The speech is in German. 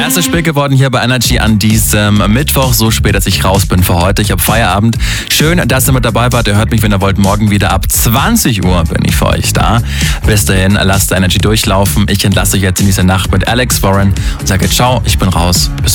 Es ist spät geworden hier bei Energy an diesem Mittwoch, so spät, dass ich raus bin für heute. Ich habe Feierabend. Schön, dass ihr mit dabei wart. Ihr hört mich, wenn ihr wollt, morgen wieder ab 20 Uhr bin ich für euch da. Bis dahin, lasst Energy durchlaufen. Ich entlasse euch jetzt in diese Nacht mit Alex Warren und sage ciao, ich bin raus. Bis